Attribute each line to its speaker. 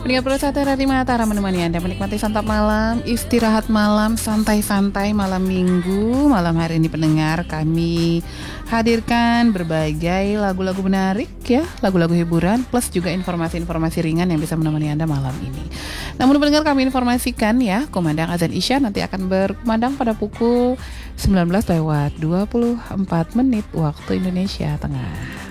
Speaker 1: Pendengar Persatu Radio Mataram menemani Anda menikmati santap malam, istirahat malam, santai-santai malam minggu. Malam hari ini pendengar kami hadirkan berbagai lagu-lagu menarik ya, lagu-lagu hiburan plus juga informasi-informasi ringan yang bisa menemani Anda malam ini. Namun pendengar kami informasikan ya, kumandang azan Isya nanti akan berkumandang pada pukul 19 lewat 24 menit waktu Indonesia Tengah.